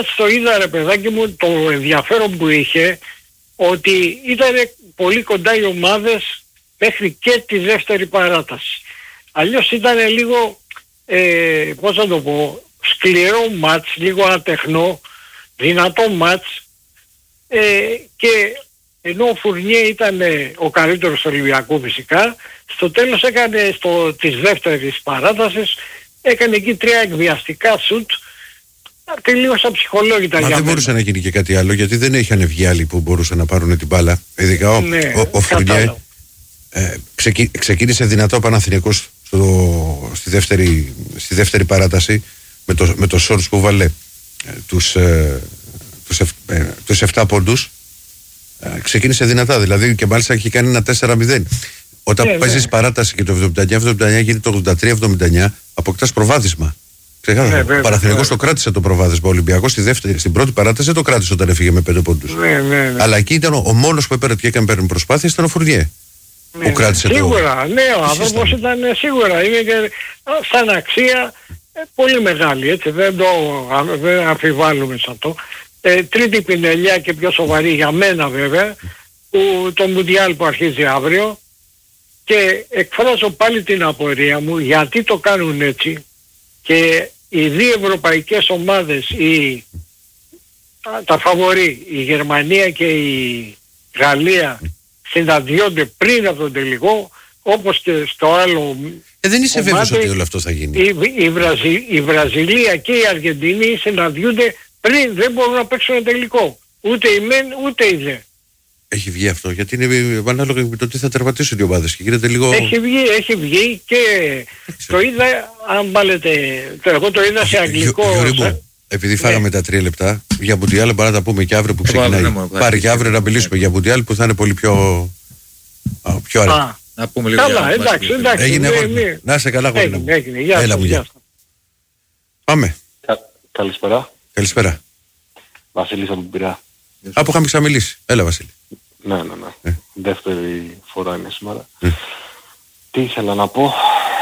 μάτς το είδα ρε παιδάκι μου, το ενδιαφέρον που είχε, ότι ήταν πολύ κοντά οι ομάδες μέχρι και τη δεύτερη παράταση. Αλλιώς ήταν λίγο, πώς θα το πω, σκληρό μάτς, λίγο ατεχνό, δυνατό μάτς, και ενώ ο Φουρνιέ ήταν ο καλύτερος του Ολυμπιακού φυσικά, στο τέλος έκανε της δεύτερης παράτασης, έκανε εκεί 3 εκβιαστικά σουτ, τελείως αψυχολόγητα. Μα δεν μπορούσε να γίνει και κάτι άλλο, γιατί δεν είχαν βγει άλλοι που μπορούσαν να πάρουν την μπάλα. Ειδικά ο Φουρνιέ ξεκίνησε δυνατό ο Παναθηναϊκός στη δεύτερη παράταση με το σόρτς που βάλε τους 7 πόντους. Ξεκίνησε δυνατά, δηλαδή, και μάλιστα έχει κάνει ένα 4-0. Όταν παίζεις παράταση και το 79-79 γίνει το 83-79, αποκτάς προβάδισμα. Ο Παναθηναϊκός το κράτησε το προβάδισμα. Ο Ολυμπιακός στην πρώτη παράταση δεν το κράτησε όταν έφυγε με 5 πόντους. Αλλά εκεί ήταν ο μόνος που έπαιρνε και έκανε προσπάθεια, ήταν ο Φουρνιέ. Που κράτησε σίγουρα, ο άνθρωπος ήταν σίγουρα. Είναι και σαν αξία πολύ μεγάλη, έτσι, δεν αμφιβάλλουμε σε αυτό. Τρίτη πινελιά και πιο σοβαρή για μένα βέβαια, το Μουντιάλ που αρχίζει αύριο, και εκφράζω πάλι την απορία μου γιατί το κάνουν έτσι, και οι δύο ευρωπαϊκές ομάδες, τα φαβορί, η Γερμανία και η Γαλλία, συναντιόνται πριν από τον τελικό, όπως και στο άλλο. Δεν είσαι βέβαιος ότι όλο αυτό θα γίνει. Η Βραζιλία και η Αργεντινή συναντιούνται πριν, δεν μπορούν να παίξουν τελικό. Ούτε η μεν ούτε η δε. Έχει βγει αυτό, γιατί είναι ανάλογα με το τι θα τερματίσουν οι ομάδες και γίνεται λίγο. Έχει βγει και το είδα, αν βάλετε, εγώ το είδα σε αγγλικό. Επειδή φάγαμε τα 3 λεπτά, για Μουντιάλ bara να τα πούμε και αύριο που ξεκινάει. Πάρε και αύριο να μιλήσουμε για Μουντιάλ που θα είναι πολύ πιο ωραία. Να πούμε λίγο. Καλά, εντάξει. Να είσαι καλά, γόρι μου. Έλα μου, γεια. Πάμε. Καλησπέρα. Βασίλης από την Πειραιά. Από είχαμε ξαμιλήσει. Έλα Βασίλη. Ναι. Δεύτερη φορά είναι σήμερα. Τι ήθελα να πω.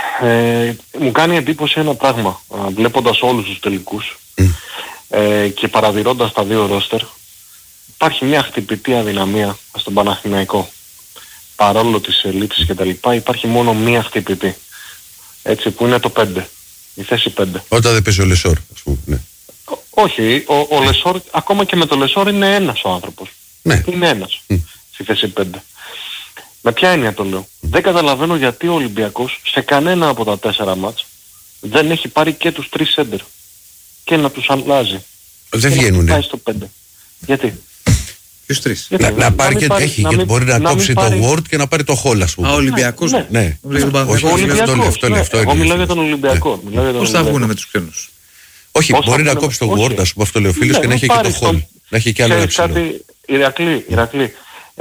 Μου κάνει εντύπωση ένα πράγμα. Βλέποντας όλους τους τελικούς και παρατηρώντας τα δύο ρόστερ, υπάρχει μια χτυπητή αδυναμία στον Παναθηναϊκό. Παρόλο τις ελλείψεις και τα λοιπά, υπάρχει μόνο μία χτυπητή. Έτσι, που είναι το 5. Η θέση 5. Όταν δεν παίζει ο Λεσόρ, ας πούμε. Ναι. Όχι, ο Λεσόρ, ακόμα και με το Λεσόρ είναι ένας ο άνθρωπος. Ναι. Είναι ένας στη θέση 5. Με ποια έννοια το λέω. Δεν καταλαβαίνω γιατί ο Ολυμπιακός σε κανένα από τα 4 μάτς δεν έχει πάρει και τους 3 σέντερ και να τους αλλάζει. Δεν βγαίνουνε. Πάει στο 5. Γιατί? Ποιους 3? Να πάρει και έχει, γιατί μπορεί να κόψει το Word και να πάρει το Hall, ας πούμε. Ο Ολυμπιακός. Ναι. Εγώ μιλάω για τον Ολυμπιακό. Πώς θα βγουνε με τους ξένους? Όχι, μπορεί να κόψει το Word, ας πούμε, αυτό λέει ο φίλος, και να έχει και το Hall. Να έχει και άλλο ένα ψηλό. Ηρακλή,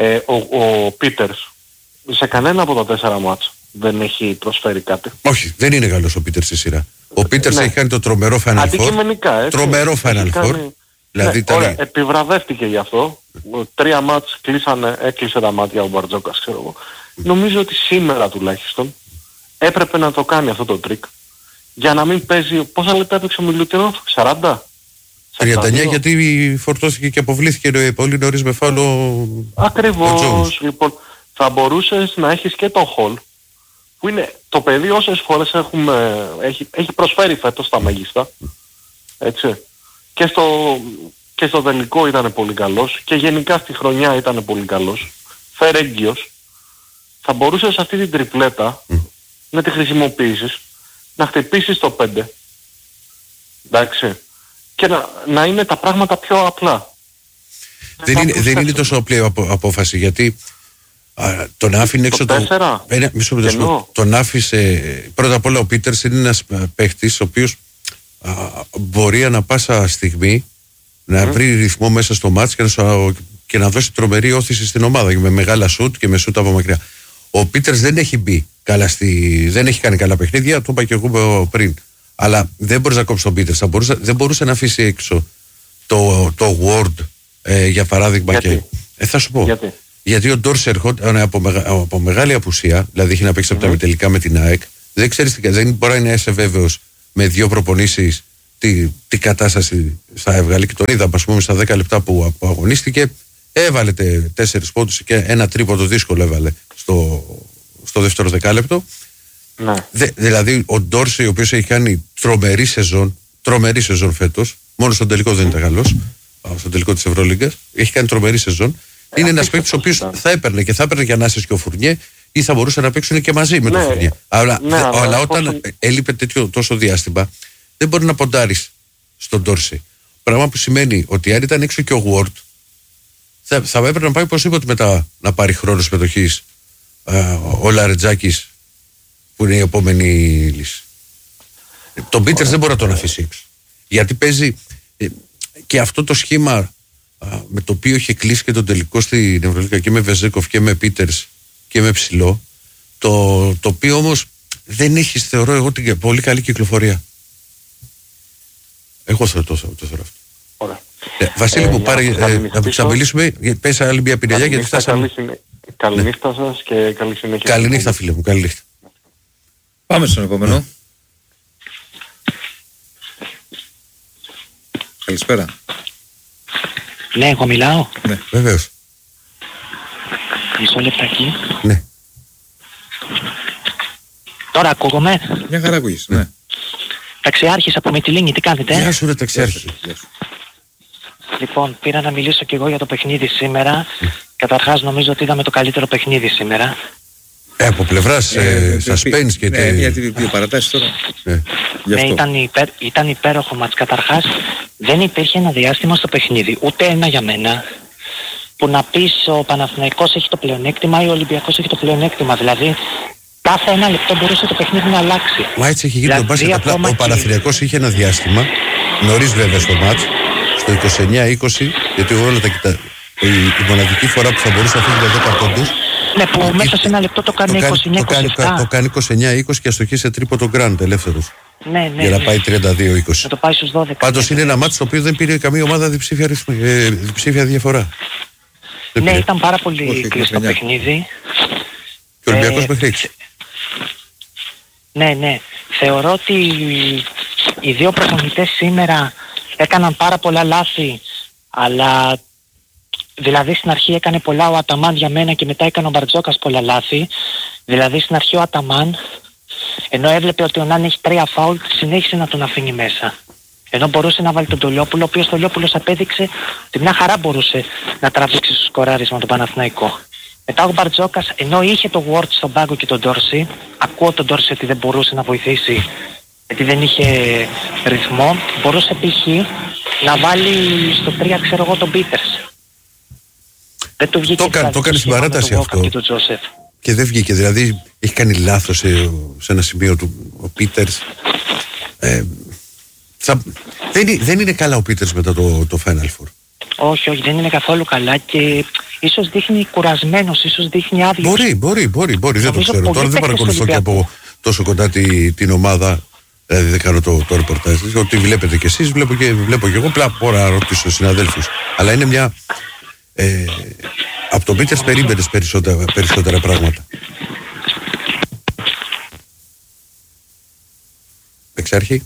ο Πίτερς σε κανένα από τα 4 μάτς δεν έχει προσφέρει κάτι. Όχι, δεν είναι καλός ο Πίτερς στη σειρά. Ο Πίτερς έχει κάνει το τρομερό Final Four. Αντικειμενικά, έτσι. Τρομερό Final Four. Δηλαδή, ωραία, επιβραβεύτηκε γι' αυτό. 3 μάτς έκλεισε τα μάτια ο Μπαρτζόκας, ξέρω εγώ. Νομίζω ότι σήμερα τουλάχιστον έπρεπε να το κάνει αυτό το τρίκ. Για να μην παίζει, πόσα λεπτά έπαιξε ο Μιλουτινόφ, 40? 39, γιατί φορτώθηκε και αποβλήθηκε πολύ νωρίς με φάουλο. Ακριβώς. Λοιπόν, θα μπορούσες να έχεις και το Hall, που είναι το παιδί όσες φορές έχει προσφέρει φέτος στα μέγιστα. Έτσι. Και στο τελικό ήταν πολύ καλός και γενικά στη χρονιά ήταν πολύ καλός. Φερέγγιος. Θα μπορούσες αυτή την τριπλέτα να τη χρησιμοποιήσεις, να χτυπήσεις το 5. Εντάξει. Και να είναι τα πράγματα πιο απλά. Δεν είναι τόσο απλή απόφαση, γιατί τον άφηνε έξω το 4. Τον άφησε. Πρώτα απ' όλα ο Πίτερς είναι ένας παίχτης ο οποίος μπορεί ανά πάσα στιγμή να βρει ρυθμό μέσα στο μάτς και να δώσει τρομερή όθηση στην ομάδα με μεγάλα σουτ και με σουτ από μακριά. Ο Πίτερς δεν έχει μπει καλά δεν έχει κάνει καλά παιχνίδια, το είπα και εγώ πριν. Αλλά δεν μπορείς να κόψεις τον Πίτερς. Δεν μπορούσε να αφήσει έξω το Word, για παράδειγμα. Γιατί? Και θα σου πω. Γιατί ο Ντόρσερ από μεγάλη απουσία, δηλαδή έχει να παίξει από τα τελικά με την ΑΕΚ, δεν ξέρεις, δεν μπορεί να είσαι βέβαιος με 2 προπονήσεις τι κατάσταση θα έβγαλε και τον είδαμε, ας πούμε, στα 10 λεπτά που αγωνίστηκε. Έβαλε 4 πόντους και ένα τρίποντο δύσκολο έβαλε στο δεύτερο δεκάλεπτο. Ναι. Δηλαδή ο Ντόρσεϊ, ο οποίος έχει κάνει τρομερή σεζόν φέτος, μόνο στον τελικό δεν ήταν καλός, στον τελικό της Ευρωλίγκας, έχει κάνει τρομερή σεζόν. Είναι ένας παίκτης ο οποίος θα έπαιρνε και ανάσες και ο Φουρνιέ, ή θα μπορούσαν να παίξουν και μαζί με τον Φουρνιέ. Αλλά όταν έλειπε τόσο διάστημα, δεν μπορεί να ποντάρεις στον Ντόρσεϊ. Πράγμα που σημαίνει ότι αν ήταν έξω και ο Ward, θα έπρεπε να πάει οπωσδήποτε μετά να πάρει χρόνο συμμετοχής ο Λαρετζάκης, που είναι η επόμενη λύση. Τον Πίτερς δεν μπορεί να τον αφήσει έξω. Γιατί παίζει και αυτό το σχήμα με το οποίο είχε κλείσει και τον τελικό στην Ευρωλίγκα και με Βεζέκοφ και με Πίτερς και με ψηλό, το οποίο όμως δεν έχει, θεωρώ εγώ, την πολύ καλή κυκλοφορία. Εγώ το θεωρώ αυτό. Ωραία. Βασίλη μου, πάρε να ξαναμιλήσουμε. Πες άλλη μια πινελιά γιατί φτάσαμε. Καληνύχτα σας και καλή συνέχεια. Καληνύχτα, φίλε μου, καληνύχτα. Πάμε στον επόμενο. Καλησπέρα. Ναι, εγώ μιλάω. Ναι, βεβαίως. Μισό λεπτάκι. Ναι. Τώρα ακούγομαι. Μια χαρά ακούγεις, ναι. Ταξιάρχης από Μυτιλήνη, τι κάνετε? Γεια σου ρε ταξιάρχη. Λοιπόν, πήρα να μιλήσω κι εγώ για το παιχνίδι σήμερα. Καταρχάς νομίζω ότι είδαμε το καλύτερο παιχνίδι σήμερα. Από πλευράς suspense και... Ναι, μια δύο παρατάσεις τώρα. Ναι, ήταν υπέροχο μάτς. Καταρχάς δεν υπήρχε ένα διάστημα στο παιχνίδι, ούτε ένα για μένα, που να πεις ο Παναθηναϊκός έχει το πλεονέκτημα ή ο Ολυμπιακός έχει το πλεονέκτημα. Δηλαδή κάθε ένα λεπτό μπορούσε το παιχνίδι να αλλάξει. Μα έτσι έχει γίνει το μπάσκετ. Απλά ο Παναθηναϊκός είχε ένα διάστημα, νωρίς βέβαια στο μάτς, στο 29-20, γιατί όλα η μοναδική φορά που θα μπορούσε να φύγει τα 10 πόντους. Ναι, που μέσα σε ένα λεπτό το κάνει 29-27. Το κάνει 29-20 και αστοχή τρίπο τον Γκραντ ελεύθερος. Ναι, για να πάει 32-20. Να το πάει στους 12. Πάντως είναι ένα μάτι το οποίο δεν πήρε καμία ομάδα διψήφια διαφορά. Ναι, ήταν πάρα πολύ κλειστό παιχνίδι. Και ο Ολυμπιακός μέχρι 6. Ναι. Θεωρώ ότι οι δύο προπονητές σήμερα έκαναν πάρα πολλά λάθη, αλλά δηλαδή στην αρχή έκανε πολλά ο Αταμάν για μένα και μετά έκανε ο Μπαρτζόκας πολλά λάθη. Δηλαδή στην αρχή ο Αταμάν, ενώ έβλεπε ότι ο Νάν έχει 3 φάουλ, συνέχισε να τον αφήνει μέσα. Ενώ μπορούσε να βάλει τον Τολιόπουλο, ο οποίος Τολιόπουλος απέδειξε ότι μια χαρά μπορούσε να τραβήξει στο σκοράρισμα τον Παναθηναϊκό. Μετά ο Μπαρτζόκας, ενώ είχε το Ward στον πάγκο και τον Ντόρσεϊ, ακούω τον Ντόρσεϊ ότι δεν μπορούσε να βοηθήσει γιατί δεν είχε ρυθμό, μπορούσε π.χ. να βάλει στο 3 ξέρω εγώ τον Πίτερς. Δεν του βγήκε. Το έκανε στην παράταση αυτό. Και δεν βγήκε, δηλαδή έχει κάνει λάθος σε ένα σημείο του ο Πίτερς. Δεν είναι καλά ο Πίτερς μετά το Final Four. Όχι, δεν είναι καθόλου καλά και ίσως δείχνει κουρασμένος, ίσως δείχνει άδειος. Μπορεί, δεν το ξέρω. Τώρα δεν παρακολουθώ και από τόσο κοντά την ομάδα, δηλαδή δεν κάνω το ρεπορτάζ. Ότι βλέπετε κι εσείς, βλέπω και εγώ, απλά μπορώ να ρωτήσω τους συναδέλφους. Αλλά είναι μια... από τον Πίτερς περίμενες περισσότερα πράγματα. Εξάρχη.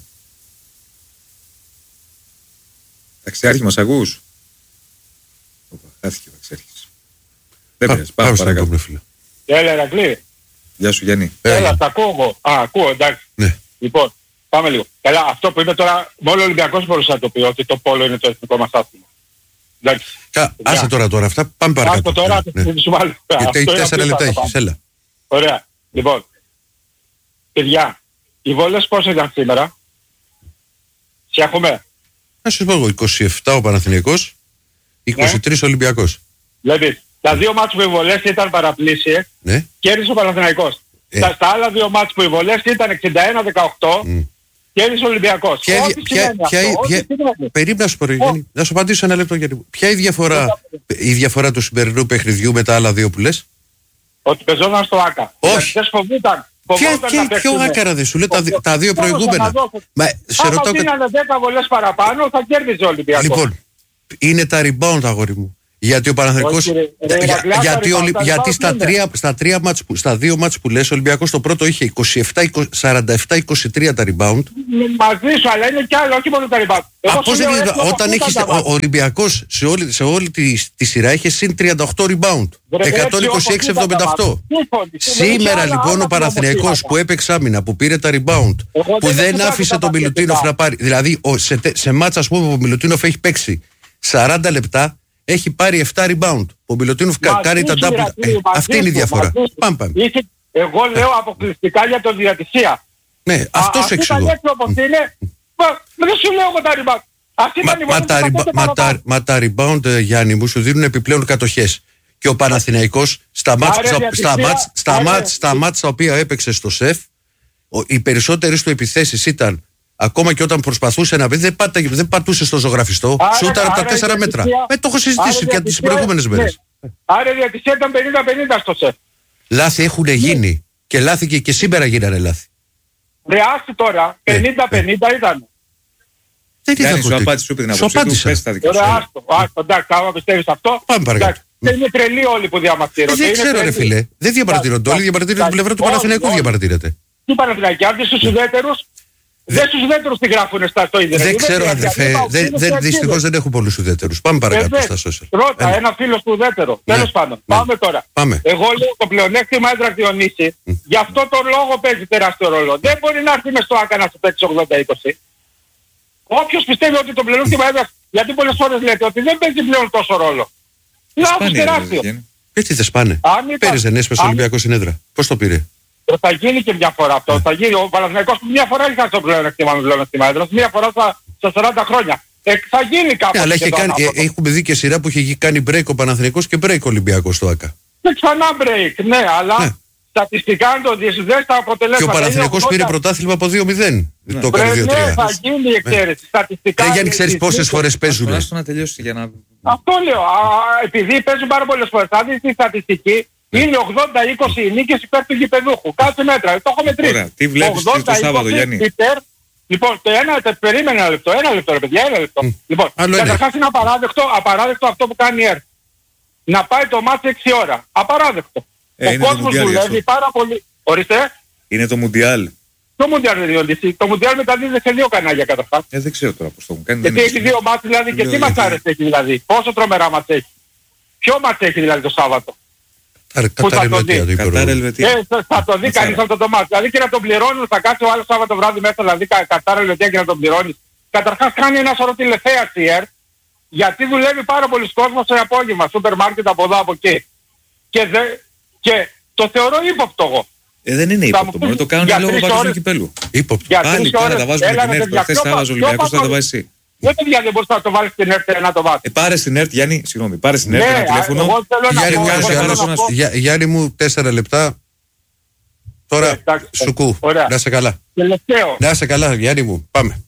Ταξιάρχη, μας ακούς? Χάθηκε ο Ταξιάρχης. Δεν πειράζει, πάμε παρακάτω. Έλα Ερακλή. Γεια σου Γιάννη. Έλα, τα ακούω εγώ. Ακούω, εντάξει. Ναι. Λοιπόν, πάμε λίγο. Καλά, αυτό που είπε τώρα, μόνο ο Ολυμπιακός μπορούσε να το πει, ότι το πόλο είναι το εθνικό μας άθλημα. Εντάξει. Άσε τώρα αυτά, πάμε παρακάτω. Άσε τώρα, συζητήσουμε άλλο. Γιατί 4 λεπτά έχεις, έλα. Ωραία. Λοιπόν, παιδιά, οι βόλες πόσο ήταν σήμερα? Σε έχουμε. Να σου πω εγώ, 27 ο Παναθηναϊκός, 23 ο Ολυμπιακός. Δηλαδή, τα δύο μάτς που οι βολές ήταν παραπλήσιες, κέρδισε ο Παναθηναϊκός. Στα άλλα δύο μάτς που οι βολές ήταν 61-18, κέρδισε ο Ολυμπιακός. Περίμενα σου πω, να σου απαντήσω ένα λεπτό. Ποια είναι η διαφορά του σημερινού παιχνιδιού με τα άλλα δύο που λες? Ότι πεζόταν στο ΆΚΑ. Όχι. Φοβούνταν. Ποιο άκαρα δεν σου λέει τα δύο προηγούμενα? Άμα δίνανε 10 βολές παραπάνω θα κέρδιζε ο Ολυμπιακός. Λοιπόν, είναι τα rebound αγόρι μου. Γιατί ο Παναθηναϊκός. Γιατί στα δύο μάτς που λες, ο Ολυμπιακός το πρώτο είχε 47-23 τα rebound. Μαζί σου, αλλά είναι κι άλλο, όχι μόνο τα rebound. Όταν έχεις. Ο Ολυμπιακός σε όλη τη σειρά είχε συν 38 rebound. 126-78. Σήμερα λοιπόν ο Παναθηναϊκός που έπαιξε άμυνα, που πήρε τα rebound, που δεν άφησε τον Μιλουτίνοφ να πάρει. Δηλαδή σε μάτς, ας πούμε, που ο Μιλουτίνοφ έχει παίξει 40 λεπτά, έχει πάρει 7 rebound. Ο Μιλουτίνοφ κάνει τα double. Αυτή είναι η διαφορά. Πάμε. Εγώ λέω αποκλειστικά για τον διατησία. Ναι, αυτό σου εξηγώ. Δεν σου λέω εγώ τα rebound. Μα τα rebound, Γιάννη μου, σου δίνουν επιπλέον κατοχές. Και ο Παναθηναϊκός στα μάτς τα οποία έπαιξε στο ΣΕΦ, οι περισσότερες του επιθέσεις ήταν, ακόμα και όταν προσπαθούσε να πει, δεν πατούσε στο ζωγραφιστό, σούταρ από τα 4 μέτρα. Το έχω συζητήσει και τις προηγούμενες μέρες. Άρα η διατησία ήταν 50-50 στο ΣΕΦ. Λάθη έχουν γίνει. Και λάθη και σήμερα γίνανε λάθη. Ρε άστη τώρα, 50-50 ήταν. Δεν Γιάννη, σου απάντησε την άποψή του, πες τα δικά σου. Άστο, εντάξει, άμα πιστεύεις αυτό. Πάμε παρακάτω. Δεν είναι τρελοί όλοι που διαμαρτύρονται. Δεν ξέρω ρε φίλε, δεν διαμαρτύρονται όλοι, διαμαρτύρονται την πλευρά του Παναθηναϊκού διαμαρτύρεται. Τι Παναθηναϊκοί, αν στους ουδέτερους, δεν στους ουδέτερους τη γράφουνε στο ίντερνετ. Δεν ξέρω αδερφέ, δυστυχώς δεν έχω πολλούς ουδέτερους. Πάμε παρακάτω στα social. Ρώτα, ένα φίλο του ουδέτερο. Τέλος πάντων, πάμε τώρα. Εγώ λέω το πλεονέκτημα Έντρα Διονύση, γι' αυτό το λόγο παίζει τεράστιο ρόλο. Δεν μπορεί να έρθει μες στο Άκα να σου παίξει 80-20. Όποιος πιστεύει ότι το πλεονέκτημα Έντρας, γιατί πολλές φορές λέτε ότι δεν παίζει πλέον τόσο ρόλο. Λάθος τεράστιο. Έτσι δεν σπάνε. Πέρυσι δεν έσπασε ο Ολυμπιακός στην έδρα. Πώς το πήρε? Θα γίνει και μια φορά αυτό. Θα γίνει ο Παναθηναϊκός μια φορά είχε το πλεονέκτημα με πλεονέκτημα έδρας. Μια φορά στα 40 χρόνια. Θα γίνει κάποτε. Αλλά έχουμε δει και σειρά που είχε κάνει break ο Παναθηναϊκός και break ο Ολυμπιακός στο ΑΚΑ. Και ξανά break, ναι, αλλά στατιστικά αν το διεσυνδέσεις τα αποτελέσματα. Και ο Παναθηναϊκός πήρε πρωτάθλημα από 2-0. Το έκανε 2-3. Ναι, θα γίνει η εξαίρεση. Στατιστικά. Γιάννη, ξέρεις πόσες φορές παίζουν? Αυτό λέω. Επειδή παίζουν πάρα πολλές φορές. Αν δεις τη στατιστική, είναι 80-20 οι νίκες υπέρ του γηπεδούχου. Κάθε μέτρα. Το έχω μετρήσει. Ωραία. Τι βλέπεις το Σάββατο, Γιάννη? Λοιπόν, περίμενε ένα λεπτό ρε παιδιά, ένα λεπτό. Λοιπόν, καταρχάς είναι απαράδεκτο αυτό που κάνει η ΕΡΤ. Να πάει το μάτι 6 ώρα. Απαράδεκτο. Ο κόσμος δουλεύει πάρα πολύ. Ορίστε. Είναι το Μουντιάλ. Το Μουντιάλ δεν διόντιση. Το Μουντιάλ μεταδίδεται σε 2 κανάλια καταρχάς. Δεν ξέρω τώρα πώς το μου κάνει. Γιατί έχει 2 μάτς δηλαδή και τι ματσάρες έχει δηλαδή. Πόσο τρομερά μάτς έχει. Ποιο μάτς έχει δηλαδή το Σάββατο. Που θα το δει. Θα το δει κανείς αυτό το μάτς. Δηλαδή και να τον πληρώνουν, θα κάτσει ο άλλος Σάββατο βράδυ μέσα, δηλαδή Κατάρα Ελβετία και να τον πληρώνεις. Καταρχάς κάνει ένα σωρό τηλεθέαση η ΕΡΤ, γιατί δουλεύει πάρα πολλοί κόσμος σε απόγευμα, σούπερ μάρκετ από εδώ από εκεί. Και το θεωρώ ύποπτο εγώ. Δεν είναι ύποπτο, μόνο το κάνουν λόγω παγκοσμίου κυπέλου. Ύποπτο. Πάλι τώρα τα βάζουμε την ΕΡΤ, προχθές τα βάζω Ολυμπιακός, θα το βάζεις εσύ. Δεν παιδιά δεν μπορείς να το βάλεις στην ΕΡΤ να το βάλεις. Πάρε στην ΕΡΤ, Γιάννη, συγγνώμη, πάρε στην ΕΡΤ ένα τηλέφωνο. Γιάννη μου, 4 λεπτά. Τώρα σουκού. Να είσαι καλά. Να είσαι καλά, Γιάννη μου. Πάμε.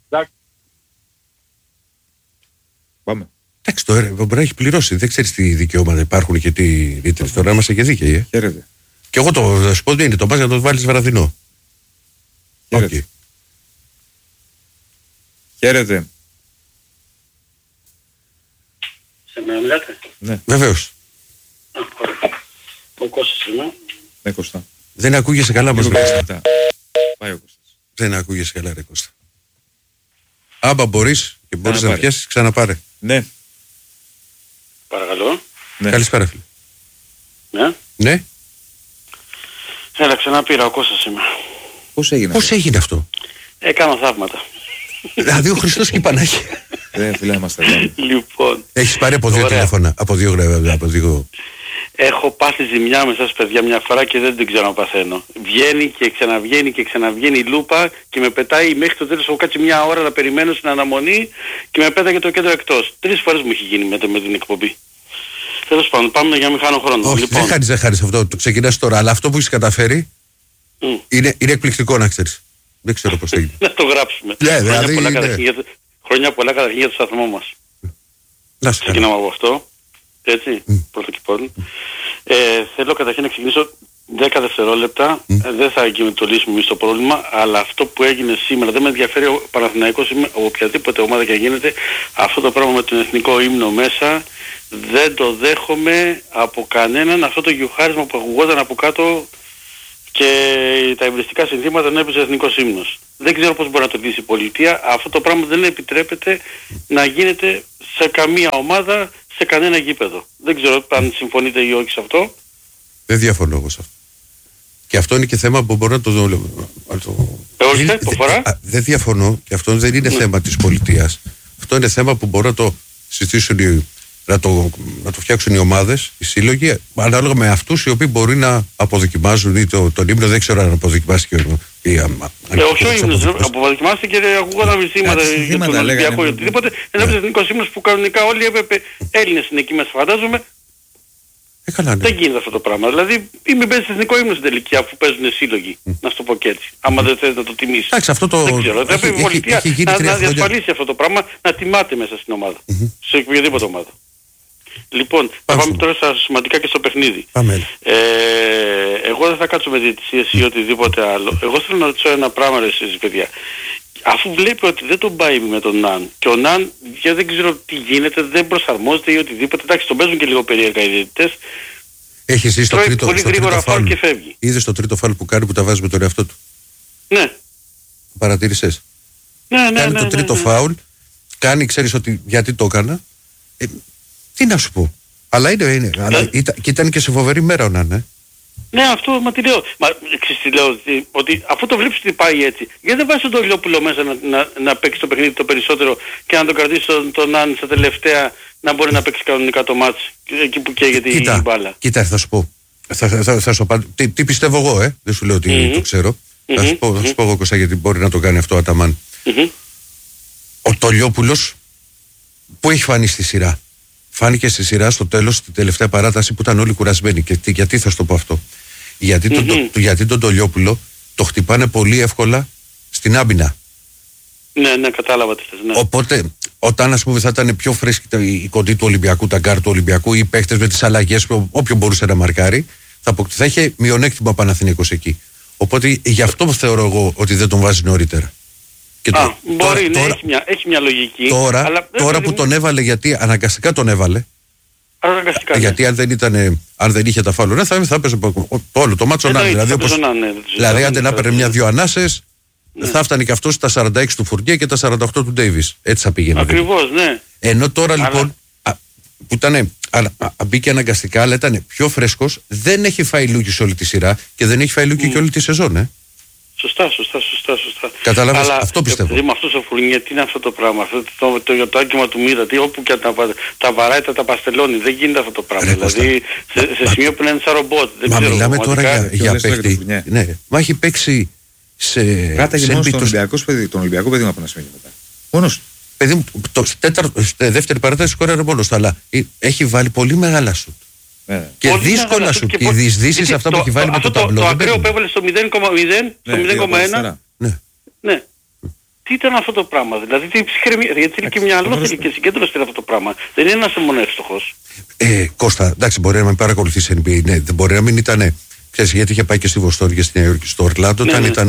Πάμε. Εντάξει, τώρα μπορεί να έχει πληρώσει. Δεν ξέρεις τι δικαιώματα υπάρχουν και τι ρήτρες. Τώρα είμαστε και δίκαιοι. Χαίρετε. Και εγώ το σου πω είναι το πας να το βάλεις βραδινό. Χαίρετε. Χαίρετε. Σε με μιλάτε? Ναι. Βεβαίως. Ο Κώστας είμαι. Ναι, Κώστα. Δεν ακούγεσαι καλά μας. Πάει ο Κώστας. Δεν ακούγεσαι καλά ρε Κώστα. Άμπα μπορείς και μπορείς να πιάσεις, ξαναπάρε. Ναι. Παρακαλώ. Ναι. Καλησπέρα φίλε. Ναι. Ναι. Έλα ξαναπήρα, ο Κώστας είμαι. Πώς έγινε αυτό? Έκανα θαύματα. Δηλαδή ο Χριστός και η Πανάγια. Φίλε είμαστε. Λοιπόν. Έχεις πάρει από 2 τηλέφωνα, από 2. Έχω πάθει ζημιά με σας παιδιά μια φορά και δεν την ξαναπαθαίνω. Βγαίνει και ξαναβγαίνει η λούπα και με πετάει μέχρι το τέλος. Έχω κάτσει μια ώρα να περιμένω στην αναμονή και με πέταγε το κέντρο εκτός. 3 φορές μου έχει γίνει με την εκπομπή. Τέλος πάντων, πάμε για να μην χάνω χρόνο. Όχι, λοιπόν. δεν χάνεις αυτό, το ξεκινάς τώρα, αλλά αυτό που έχεις καταφέρει είναι εκπληκτικό να ξέρεις. Δεν ξέρω πώς έγινε. Να το γράψουμε. Χρόνια πολλά καταρχήν για το σταθμό μας. Ξεκινάμε από αυτό. Έτσι, πρώτο και πρώτο. Θέλω καταρχήν να ξεκινήσω 10 δευτερόλεπτα. Δεν θα λύσουμε εμείς το πρόβλημα, αλλά αυτό που έγινε σήμερα δεν με ενδιαφέρει ο Παναθηναϊκός, είμαι από οποιαδήποτε ομάδα και γίνεται. Αυτό το πράγμα με τον εθνικό ύμνο μέσα Δεν το δέχομαι από κανέναν αυτό το γιουχάρισμα που ακουγόταν από κάτω και τα υβριστικά συνθήματα να έπαιζε εθνικός ύμνος. Δεν ξέρω πώς μπορεί να το λύσει η πολιτεία. Αυτό το πράγμα δεν επιτρέπεται να γίνεται σε καμία ομάδα, σε κανένα γήπεδο. Δεν ξέρω αν συμφωνείτε ή όχι σε αυτό. Δεν διαφωνώ εγώ σε αυτό. Και αυτό είναι και θέμα που μπορεί να το δω. Δεν διαφωνώ και αυτό δεν είναι θέμα της πολιτείας. Αυτό είναι θέμα που μπορεί να το συζητήσουν, να το φτιάξουν οι ομάδες, οι σύλλογοι, ανάλογα με αυτούς οι οποίοι μπορεί να αποδοκιμάζουν ή τον ύμνο. Δεν ξέρω αν αποδοκιμάστηκε όχι ο ύμνος, αποδοκιμάστηκε και ακούγονταν βυσίματα για τον Ολυμπιακό ή οτιδήποτε. Ένας εθνικός ύμνος που κανονικά όλοι έπρεπε, Έλληνες είναι εκεί μέσα φαντάζομαι. Ναι. Δεν γίνεται αυτό το πράγμα. Δηλαδή, ή μην παίζεις εθνικό ύμνο στην τελική αφού παίζουν σύλλογοι. Να σου το πω και έτσι. Άμα δεν θέλεις να το τιμήσεις. Εντάξει, αυτό το. Δεν ξέρω. Θα πρέπει η πολιτεία να διασφαλίσει αυτό το πράγμα, να τιμάται μέσα στην ομάδα. Σε οποιοδήποτε ομάδα. Λοιπόν, θα πάμε τώρα στα σημαντικά και στο παιχνίδι. Εγώ δεν θα κάτσω με διαιτησίες ή οτιδήποτε άλλο. Εγώ θέλω να ρωτήσω ένα πράγμα, εσείς παιδιά. Αφού βλέπει ότι δεν τον πάει με τον Ναν και ο Ναν δεν ξέρω τι γίνεται, δεν προσαρμόζεται ή οτιδήποτε, εντάξει τον παίζουν και λίγο περίεργα οι διαιτητές. Έχει ζήσει το τρίτο πολύ γρήγορα φάουλ και φεύγει. Είδες το τρίτο φάουλ που κάνει που τα βάζει με τον εαυτό του? Ναι. Παρατήρησες? Ναι. Κάνει το τρίτο φάουλ, κάνει, ξέρεις ότι γιατί το έκανα. Τι να σου πω. Αλλά είναι. Και ήταν και σε φοβερή μέρα ο Ναν. Ναι, αυτό μα τι λέω. Τι λέω, ότι αφού το βλέπεις ότι πάει έτσι, γιατί δεν βάζεις τον Τολιόπουλο μέσα να παίξει το παιχνίδι το περισσότερο και να τον κρατήσει τον Άν στα τελευταία να μπορεί να παίξει κανονικά το μάτς εκεί που καίγεται η μπάλα. Κοίτα, θα σου πω. Θα σου πω τι πιστεύω εγώ, δεν σου λέω ότι το ξέρω. Θα σου πω εγώ, Κώστα, γιατί μπορεί να το κάνει αυτό ο Αταμάν. Ο Τολιόπουλος που έχει φανεί στη σειρά. Φάνηκε στη σειρά στο τέλος, στην τελευταία παράταση που ήταν όλοι κουρασμένοι. Και γιατί θα σου το πω αυτό? Γιατί τον Τολιόπουλο το χτυπάνε πολύ εύκολα στην άμυνα. Ναι, κατάλαβα τι θες. Ναι. Οπότε, όταν ας πούμε θα ήταν πιο φρέσκη η κοντή του Ολυμπιακού, τα γκάρ του Ολυμπιακού, ή οι παίχτες με τις αλλαγές, όποιον μπορούσε να μαρκάρει, θα είχε μειονέκτημα ο Παναθηναϊκός εκεί. Οπότε, γι' αυτό θεωρώ εγώ ότι δεν τον βάζει νωρίτερα. Μπορεί, έχει μια λογική. Τώρα που τον έβαλε, γιατί αναγκαστικά τον έβαλε. Γιατί αν δεν είχε τα φάουλ, θα έπαιζε όλο το μάτσο. Δηλαδή, αν δεν έπαιρνε μια-δυο ανάσες, θα έφτανε και αυτό στα 46 του Φουρνιέ και τα 48 του Ντέιβις. Έτσι θα πήγαινε. Ακριβώς, ναι. Ενώ τώρα λοιπόν, που μπήκε αναγκαστικά, αλλά ήταν πιο φρέσκος, δεν έχει φάει λούκι σε όλη τη σειρά και δεν έχει φάει λούκι και όλη τη σεζόν. Σωστά. Κατάλαβες, αυτό πιστεύω. Δηλαδή με αυτός ο Φουρνιέ, τι είναι αυτό το πράγμα, αυτό το άγγιμα του Μίδα, όπου και τα βαράει, τα παστελώνει, δεν γίνεται αυτό το πράγμα. Δηλαδή σε σημείο που είναι σαν ρομπότ. Μα μιλάμε τώρα για παίκτη. Ναι, μα έχει παίξει σε. Κράταγε μόνο στον Ολυμπιακό παιδί μου από ένα σημείο μετά. Μόνος. Παιδί μου, δεύτερη παράταση σκόραρε μόνος του, αλλά έχει βάλει πολύ μεγάλα σουτ. Και πολύ δύσκολα σου. Και οι διεισδύσεις αυτά που έχει βάλει με το ταμπλό. Το ακραίο που έβαλε στο 0,0, στο 0,1. Ναι. Τι ήταν αυτό το πράγμα, δηλαδή γιατί είναι και μια αλλόθελη συγκέντρωση αυτό το πράγμα. Δεν είναι ένας μόνο εύστοχος. Κώστα, εντάξει, μπορεί να μην παρακολουθήσει NBA. Ναι, μπορεί να μην ήταν. Ξέρεις, γιατί είχε πάει και στη Βοστόνη και στη Νέα Υόρκη, στο Ορλάντο, όταν ήταν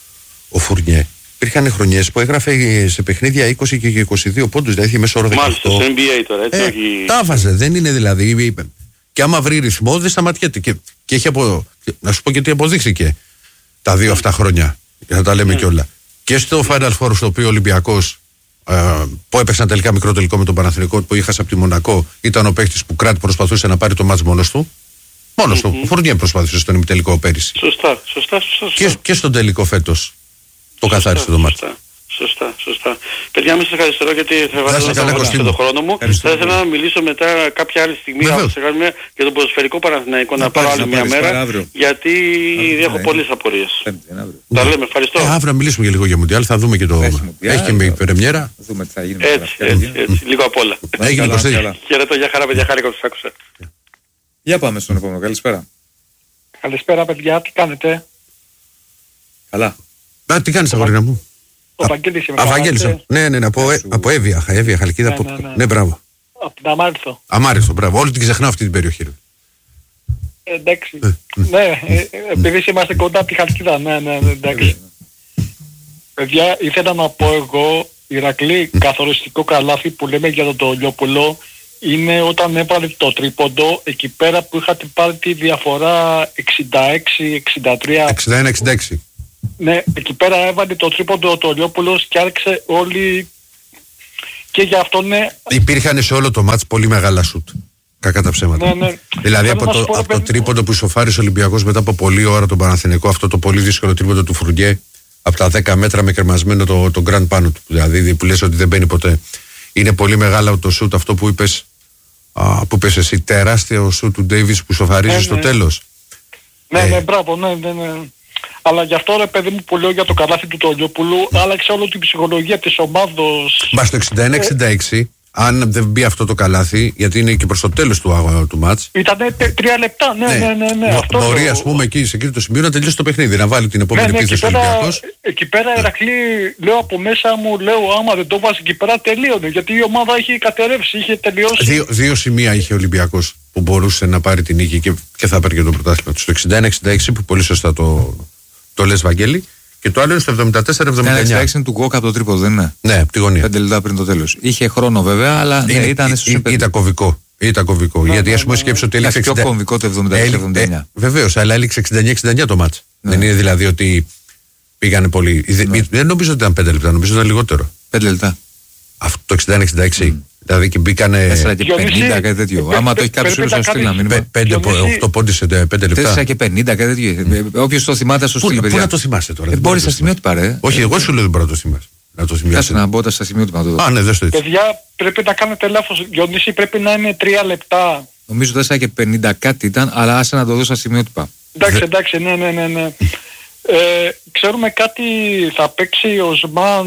ο Φουρνιέ. Υπήρχαν χρονιές που έγραφε σε παιχνίδια 20 και 22 πόντους, δηλαδή είχε μέσω όρο 18. Μάλιστα, στο NBA τώρα, έτσι. Τα βάζε, δεν είναι δηλαδή. Και άμα βρει ρυθμό, δεν σταματιέται. Και έχει να σου πω και τι αποδείχθηκε τα 2 αυτά χρόνια. Για να τα λέμε κιόλα. Και στο Final Four, στο οποίο ο Ολυμπιακός, που έπαιξαν τελικά μικρό τελικό με τον Παναθηναϊκό, που είχα από τη Μονακό, ήταν ο παίκτης που προσπαθούσε να πάρει το μάτς μόνος του. Μόνος του. Ο Φουρνιέ προσπάθησε στον ημιτελικό πέρυσι. Σωστά. Και στον τελικό φέτος το καθάρισε το μάτι. Σωστά. Παιδιά, μην σας καθυστερώ γιατί θα βάλω τον χρόνο μου. Θα ήθελα να μιλήσω μετά κάποια άλλη στιγμή για τον ποδοσφαιρικό Παναθηναϊκό, να πάρω άλλη μια μέρα, γιατί έχω πολλές απορίες. Τα λέμε, ευχαριστώ. Αύριο μιλήσουμε και λίγο για Μουντιάλ, θα δούμε και το. Έχει και με πρεμιέρα. Έτσι, λίγο απ' όλα. Χαιρετώ, για χαρά, παιδιά, χάρηκα που σας άκουσα. Για πάμε στον επόμενο. Καλησπέρα. Καλησπέρα, παιδιά, τι κάνετε? Καλά. Τι κάνεις, αγορίνα μου? Ο Βαγγέλης είμαι. Βαγγέλης. Ναι, από Εύβοια, Χαλκίδα. Ναι, μπράβο. Από την Αμάριστο. Αμάριστο, μπράβο. Όλη την ξεχνάω αυτή την περιοχή. Εντάξει. Ναι, επειδή είμαστε κοντά από τη Χαλκίδα, ναι, εντάξει. Παιδιά, ήθελα να πω εγώ, Ηρακλή, καθοριστικό καλάθι που λέμε για τον Τολιόπουλο, είναι όταν έβαλε το τρίποντο εκεί πέρα που είχατε πάρει τη διαφορά 66-63. 61-66. Ναι, εκεί πέρα έβαλε το τρίποντο το Λιόπουλος και άρχισε όλοι και για αυτό ναι. Υπήρχαν σε όλο το μάτς πολύ μεγάλα σουτ. Κακά τα ψέματα. Ναι. Δηλαδή από το τρίποντο που ισοφάρισε ο Ολυμπιακός μετά από πολλή ώρα τον Παναθηναϊκό, αυτό το πολύ δύσκολο τρίποντο του Φουρνιέ, από τα 10 μέτρα με κρεμασμένο το γκραντ πάνω του. Δηλαδή που λες ότι δεν μπαίνει ποτέ. Είναι πολύ μεγάλο το σουτ αυτό που είπες εσύ. Τεράστιο σουτ του Ντέιβις που ισοφαρίζει στο τέλος. Ναι, μπράβο, ναι. Αλλά γι' αυτό ρε παιδί μου που λέω για το καλάθι του Τολιόπουλου, άλλαξε όλη την ψυχολογία της ομάδος. Μα στο 61-66, αν δεν μπει αυτό το καλάθι, γιατί είναι και προς το τέλος του μάτς. Ήτανε 3 λεπτά, ναι. Μπορεί ας πούμε εκεί σε εκείνο το σημείο να τελειώσει το παιχνίδι, να βάλει την επόμενη επίθεση του Ολυμπιακός. Εκεί πέρα Ηρακλή, λέω από μέσα μου, άμα δεν το βάζει εκεί πέρα τελείωνε, γιατί η ομάδα είχε κατερρεύσει, είχε τελειώσει. Δύο σημεία είχε ο Ολυμπιακός που μπορούσε να πάρει την νίκη και θα πάρει και το πρωτάθλημα του. Στο 61-66 που πολύ σωστά το λες Βαγγέλη, και το άλλο είναι στο 74-79. Είναι του Γκόκα από το τρίποδο, δεν είναι? Ναι, από τη γωνία. 5 λεπτά πριν το τέλος. Είχε χρόνο βέβαια, αλλά ήταν στο σούπερ. Ήταν κομβικό. Γιατί ας πούμε σκέψω ότι έληξε 60. Πιο κομβικό το 74-79. Βεβαίως, αλλά έληξε 69-69 το μάτς. Δεν είναι δηλαδή ότι πήγανε πολύ. Δεν νομίζω ότι ήταν 5 λεπτά, νομίζω ότι ήταν λιγότερο. 5 λεπτά. Αυτό το 61-66. Δηλαδή και μπήκανε. 4 και 50 κάτι τέτοιο. Άμα το έχει κάποιο όλο να στείλει ένα μήνυμα. 8 πόντους σε 5 λεπτά. 4 και 50 κάτι τέτοιο. Όποιος το θυμάται, στο στείλει. Πού να το θυμάσαι τώρα? Μπορεί στα σημειότυπα, ρε. Όχι, εγώ σου λέω δεν μπορώ να το θυμάσαι. Κάτσε να μπω στα σημειότυπα να το δω. Ναι, δες το έτσι. Παιδιά, πρέπει να κάνετε λάθος. Διονύση, πρέπει να είναι 3 λεπτά. Νομίζω 4 και 50 κάτι ήταν, αλλά άσε να το δω στα σημειότυπα. Εντάξει, ναι. Ξέρουμε κάτι θα παίξει ο Σμαν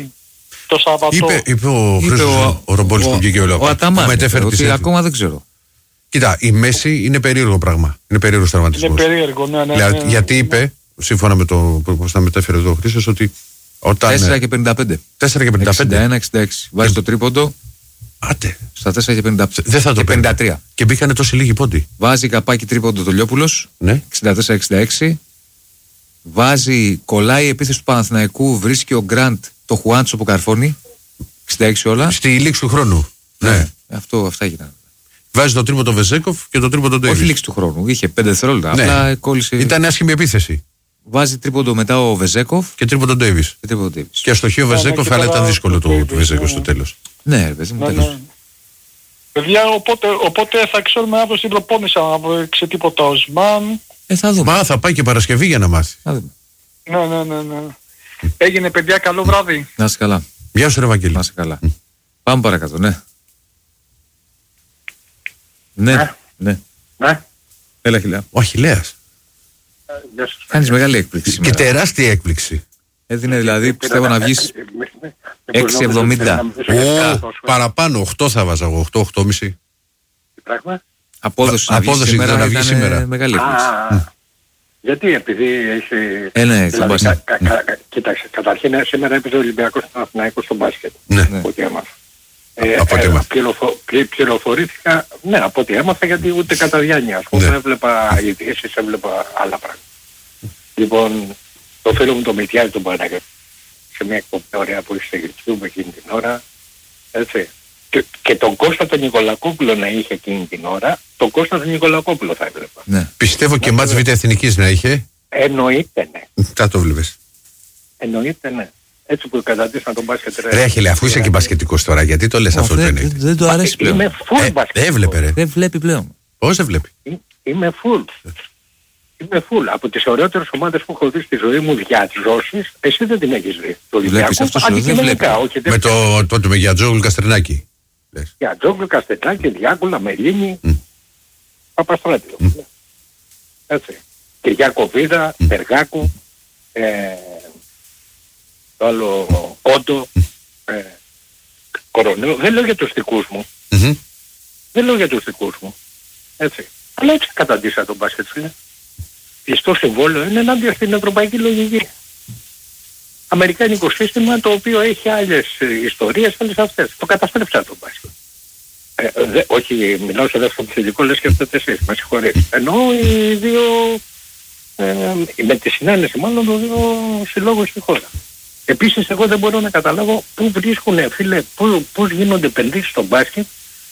το Σαββατό. Είπε ο Χρήστος ο Ρομπόλης που βγήκε ο Αταμάν, ότι ακόμα δεν ξέρω. Κοίτα, η μέση είναι περίεργο πράγμα. Είναι περίεργος τραυματισμός. Είναι περίεργο, ναι. Γιατί είπε, σύμφωνα με το πώς θα μετέφερε εδώ ο Χρήστος, ότι όταν... 4 και 55. 4 και 55. 61-66. Βάζει το τρίποντο. Άτε. Στα 4 και 55. Δεν θα το και 53. Και μπήκανε τόσοι λίγοι πόντοι. Βάζει καπάκι τρίποντο το Λιόπουλος. Ναι. 64-66. Κολλάει η επίθεση του Παναθηναϊκού. Βρίσκει ο Γκραντ το Χουάντσο που καρφώνει. 66 όλα. Στη λήξη του χρόνου. Ναι. Αυτά έγιναν. Βάζει το τρίποντο Βεζέκοφ και το τρίποντο Ντέιβις. Όχι λήξη του χρόνου. Είχε 5 δευτερόλεπτα. Ναι. Απλά κόλλησε. Ήταν άσχημη επίθεση. Βάζει τρίποντο μετά ο Βεζέκοφ. Και τρίποντο Ντέιβις. Και αστοχεί ο Βεζέκοφ, αλλά ήταν δύσκολο το Βεζέκοφ στο τέλος. Ναι, τέλος. Παιδιά, οπότε θα ξέρουμε αύριο στην προπόνηση αν θα τίποτα ο Σμαν. Θα δούμε. Μα θα πάει και Παρασκευή για να μάθει. Ναι. Έγινε παιδιά, καλό βράδυ. Να είσαι καλά. Γεια σου ρε Βαγγέλη. Να είσαι καλά. Πάμε παρακάτω, ναι. Ναι. Έλα Χιλέα. Ο Αχιλλέας. Κάνεις μεγάλη έκπληξη σήμερα. Και τεράστια έκπληξη. Έδινε δηλαδή, πιστεύω να βγεις 6,70. Παραπάνω, 8 θα βάζα εγώ, 8,5. Τι πράγμα? Απόδοση να βγει σήμερα. Μεγάλη έκπληξη. Γιατί, επειδή έχει... Ναι, κοίταξε, καταρχήν σήμερα έπαιζε ο Ολυμπιακός Παναθηναϊκός στο μπάσκετ. Ναι. Από ό,τι έμαθα. Από ό,τι έμαθα. Πληροφορήθηκα, ναι, από ό,τι έμαθα, γιατί ούτε κατά διάνοια. Ας πούμε, έβλεπα ειδήσεις, έβλεπα άλλα πράγματα. Λοιπόν, το φίλο μου το Μητιάδη τον Παναγιώτη, σε μια εκπομπή ωραία που είχε στο YouTube εκείνη την ώρα, έτσι. Και τον Κώστα τον Νικολακόπουλο να είχε εκείνη την ώρα, τον Κώστα τον Νικολακόπουλο θα έβλεπα. Ναι. Πιστεύω και μάτς Β' Εθνικής να είχε. Εννοείται ναι. Θα το βλέπεις. Εννοείται ναι. Έτσι που κατατήσαν τον μπάσκετ. Ρε Αχιλλέα, αφού είσαι και μπασκετικός τώρα, γιατί το λες αυτό το εννοείται? Δεν το αρέσει πλέον. Είμαι full μπασκετικός. Έβλεπε ρε. Δεν βλέπει πλέον. Πώς δεν βλέπει? Είμαι full. Είμαι full. Από τις ωραιότερες ομάδες που έχω δει στη ζωή μου διαζώσεις, εσύ δεν την έχεις δει. Το Ολυμπιακό αντικειμενικά, όχι. Με το με Γιατζόγλου Καστρινάκη. Γιατζόγλου Καστρινάκη, Διάκουλα, Μελίνη, Παπαστράτιο. Έτσι. Και Γιακοβίδα, Περγάκου, το άλλο Κόντο, Κοροναίο. Δεν λέω για τους δικούς μου. Δεν λέω για τους δικούς μου. Έτσι. Αλλά έτσι καταντήσα τον μπάσκετ, φίλε. Πιστό συμβόλαιο είναι ενάντια στην ευρωπαϊκή λογική. Αμερικάνικο σύστημα το οποίο έχει άλλες ιστορίες, άλλες αυτές. Το καταστρέψα τον μπάσκετ. Όχι, μιλάω σε δεύτερο επιθετικό, λες και αυτές εσείς, με συγχωρείτε. Ενώ οι δύο, με τη συνένεση μάλλον των δύο συλλόγων στη χώρα. Επίσης εγώ δεν μπορώ να καταλάβω πού βρίσκουν, φίλε, πώς γίνονται επενδύσεις στο μπάσκετ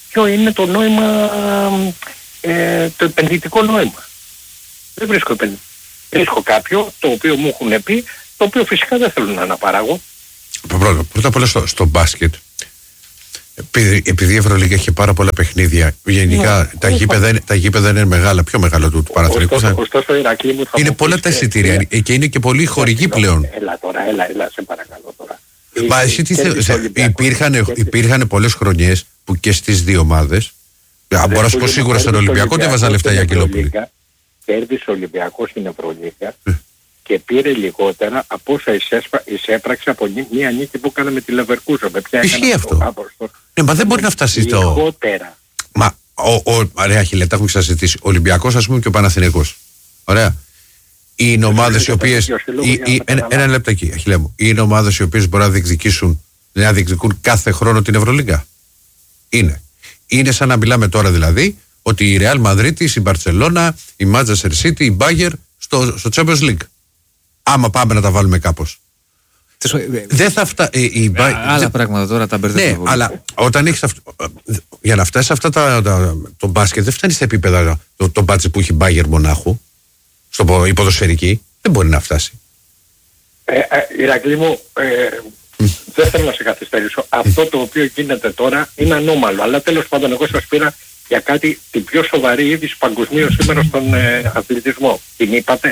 ποιο είναι το νόημα, το επενδυτικό νόημα. Δεν βρίσκω επενδυτικό. Βρίσκω κάποιο το οποίο μου έχουν πει, το οποίο φυσικά δεν θέλουν να αναπαράγω. Πρώτα απ' όλα στο μπάσκετ, επειδή η Ευρωλίγα έχει πάρα πολλά παιχνίδια, γενικά τα γήπεδα είναι μεγάλα, πιο μεγάλα του Παναθηναϊκού. Ωστόσο, Ηρακλή μου, είναι πολλά τα εισιτήρια και είναι και πολλοί χορηγοί πλέον. Έλα τώρα, σε παρακαλώ τώρα. Μα εσύ υπήρχαν πολλές χρονιές που και στις δύο ομάδες, μπορώ να σου πω σίγουρα στον Ολυμπιακό δεν έβαζαν λεφτά για Αγγελόπουλη. Κέρδισε ο Ολυμπιακός στην Ευρωλίγα και πήρε λιγότερα από όσα εισέπραξε από μια νίκη που έκανε με τη Λεβερκούζεν. Ισχύει αυτό. Μα δεν μπορεί να φτάσει λιγότερα. Μα, ωραία Χιλέτα, έχουμε ξαναζητήσει. Ο Ολυμπιακός, ας πούμε, και ο Παναθηναϊκός. Ωραία. Είναι ομάδες οι οποίες. Ένα λεπτάκι, Αχιλέ μου. Είναι ομάδες οι οποίες μπορούν να διεκδικούν κάθε χρόνο την Ευρωλίγα. Είναι σαν να μιλάμε τώρα δηλαδή ότι η Real Madrid, η Μπαρτσελώνα, η Manchester City, η Bayern στο Champions League. Άμα πάμε να τα βάλουμε κάπως. Δεν θα φτάσει. Άλλα πράγματα τώρα τα μπερδεύω. Ναι, αλλά όταν έχεις για να φτάσει αυτά το μπάσκετ, δεν φτάνει στα επίπεδα το μπάτσι που έχει η Bayern Μονάχου, η ποδοσφαιρική. Δεν μπορεί να φτάσει. Ηρακλή μου, δεν θέλω να σε καθυστερήσω. Αυτό το οποίο γίνεται τώρα είναι ανώμαλο. Αλλά τέλος πάντων, εγώ σας πήρα για κάτι την πιο σοβαρή είδηση παγκοσμίως σήμερα στον αθλητισμό. Την είπατε?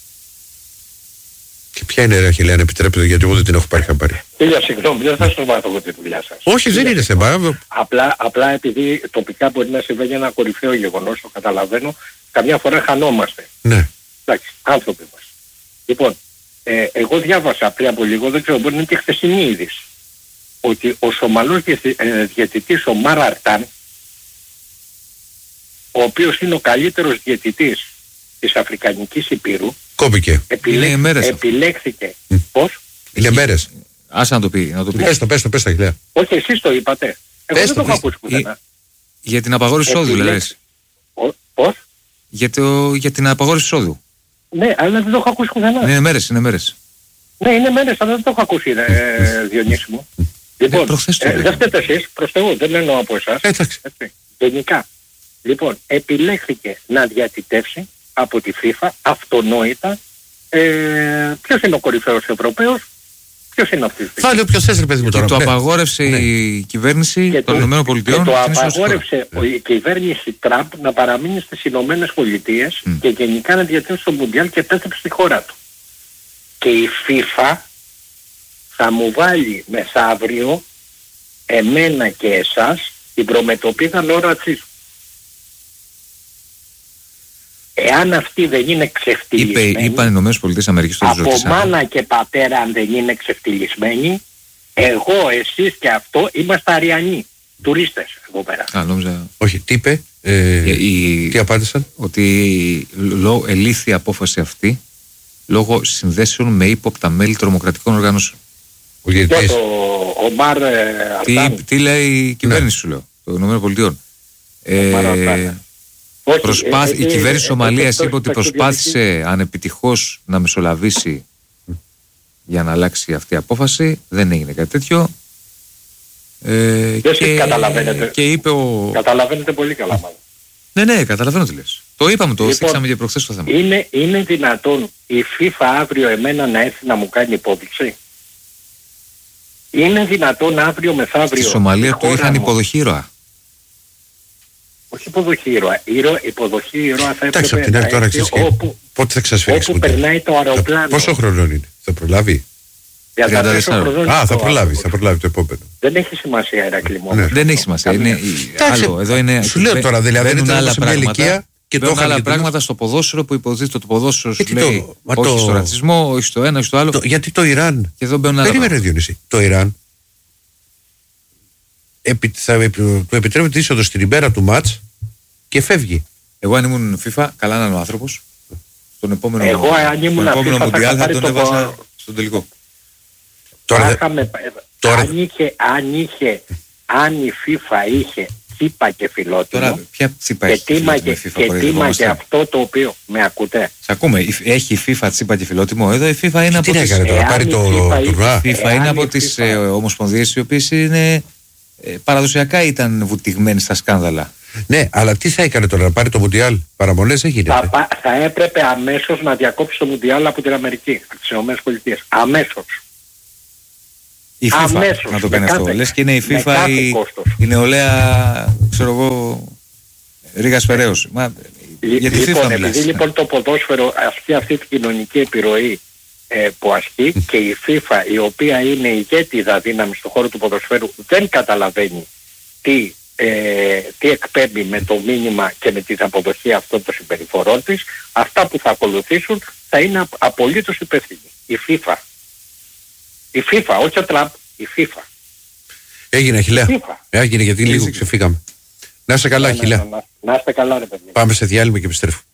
Και ποια είναι, ρε Αχιλλέα, αν επιτρέπετε, γιατί εγώ δεν την έχω πάρει χαμπάρι. Συγγνώμη, δεν θα σας μάθω εγώ τη δουλειά σας. Όχι, δεν είναι θέμα. Απλά επειδή τοπικά μπορεί να συμβαίνει ένα κορυφαίο γεγονός, το καταλαβαίνω, καμιά φορά χανόμαστε. Ναι. Εντάξει, άνθρωποι μας. Λοιπόν, εγώ διάβασα πριν από λίγο, δεν ξέρω, μπορεί να είναι και χθεσινή είδηση, ότι ο Σομαλός διαιτητής ο Μαρ Αρτάν, ο οποίος είναι ο καλύτερος διαιτητής της Αφρικανικής Υπήρου, κόπηκε. Επιλέχθηκε. Πώς? Είναι μέρες. Άσε να το πει. Πες το, Αχιλλέα. Όχι, εσείς το είπατε. Εγώ δεν το έχω ακούσει πουθενά. Για την απαγόρευση εισόδου, δηλαδή. Πώς? Για την απαγόρευση εισόδου. Ναι, αλλά δεν το έχω ακούσει πουθενά. Είναι μέρες. Ναι, είναι μέρες, αλλά δεν το έχω ακούσει, Διονύση μου. Λοιπόν, δεν φταίτε εσείς, προς Θεού, δεν εννοώ από εσάς. Γενικά. Λοιπόν, επιλέχθηκε να διατητεύσει από τη FIFA αυτονόητα ποιος είναι ο κορυφαίος Ευρωπαίος, ποιος είναι αυτής. Βάλε όποιος θες, ρε παιδί μου, τώρα. Και το απαγόρευσε η κυβέρνηση των Ηνωμένων Πολιτειών. Και το απαγόρευσε η κυβέρνηση Τραμπ να παραμείνει στις Ηνωμένες Πολιτείες και γενικά να διατηρήσει το Μουντιάλ και επέστρεψε στη χώρα του. Και η FIFA θα μου βάλει μεθαύριο εμένα και εσάς την προμετωπίδα λόγω ρατσισμού. Εάν αυτοί δεν είναι ξεφτυλισμένοι, είπαν οι Ηνωμένες Πολιτείες Αμερικής, από μάνα και πατέρα, αν δεν είναι ξεφτυλισμένοι, εγώ, εσείς και αυτό είμαστε αριανοί, τουρίστες εδώ πέρα. Όχι, τι είπε, τι απάντησαν? Ότι ελήφθη η απόφαση αυτή λόγω συνδέσεων με ύποπτα μέλη τρομοκρατικών οργανώσεων. Ο Μαρ Αρτάν. Τι λέει η κυβέρνηση, σου λέω, των Ηνωμένων Πολιτειών. Η κυβέρνηση της Σομαλίας είπε ότι προσπάθησε ανεπιτυχώς να μεσολαβήσει για να αλλάξει αυτή η απόφαση. Δεν έγινε κάτι τέτοιο. Καταλαβαίνετε. Και είπε Καταλαβαίνετε πολύ καλά μάλλον. Ναι, καταλαβαίνω τι λες. Το είπαμε, το θίξαμε και προχθές το θέμα. Είναι δυνατόν η FIFA αύριο εμένα να έρθει να μου κάνει υπόδειξη? Είναι δυνατόν αύριο μεθαύριο? Στη Σομαλία το είχαν υποδοχή ήρωα. Όχι υποδοχή ήρωα. Υποδοχή ήρωα θα έπρεπε να έρθει πότε θα εξασφαλίσει? Όπου περνάει το αεροπλάνο. Πόσο χρόνο είναι? Θα προλάβει? 34 χρονών. Θα προλάβει το επόμενο. Δεν έχει σημασία, Ηρακλή μου. Δεν έχει σημασία. Είναι άλλο. Εδώ είναι. Σου λέω τώρα, δηλαδή δεν είναι σε μια ηλικία και το άλλα πράγματα στο ποδόσφαιρο που υποτίθεται το ποδόσφαιρο σου λέει όχι στο ρατσισμό, όχι στο ένα, όχι στο άλλο. Γιατί το Ιράν. Περίμενε, Διονύση. Το Ιράν του επιτρέπεται είσοδο στην ημέρα του μάτς και φεύγει. Εγώ αν ήμουν FIFA, καλά να είναι ο άνθρωπος. Τον επόμενο Μουντιάλ θα τον έβαζα στον τελικό. Αν η FIFA είχε τσίπα και φιλότιμο. Τώρα ποια τσίπα έχει και αυτό το οποίο με ακούτε? Σε ακούμε. Έχει η FIFA τσίπα και φιλότιμο. Εδώ η FIFA είναι από τις... Η FIFA είναι από τις ομοσπονδίες οι οποίες είναι παραδοσιακά ήταν βουτυγμένη στα σκάνδαλα. Ναι, αλλά τι θα έκανε τώρα, να πάρει το Μουντιάλ? Παραμονές δεν γίνεται. Θα έπρεπε αμέσως να διακόψει το Μουντιάλ από την Αμερική, από τις ΗΠΑ. Αμέσως. Η FIFA αμέσως, να το κάνει αυτό. Λες και είναι η FIFA η νεολαία, ξέρω εγώ, Ρίγας Φεραίος. Λοιπόν, επειδή λοιπόν το ποδόσφαιρο ασκεί αυτή την κοινωνική επιρροή που ασκεί και η FIFA, η οποία είναι ηγέτιδα δύναμη στον χώρο του ποδοσφαίρου, δεν καταλαβαίνει τι εκπέμπει με το μήνυμα και με την αποδοχή αυτών των συμπεριφορών της, αυτά που θα ακολουθήσουν θα είναι απολύτως υπεύθυνοι. Η FIFA, όχι ο Τραμπ, η FIFA. Έγινε, Αχιλλέα. Έγινε, γιατί λίγο ξεφύγαμε. Να είστε καλά, Αχιλλέα. Να είστε καλά, ρε παιδιά. Πάμε σε διάλειμμα και επιστρέφουμε.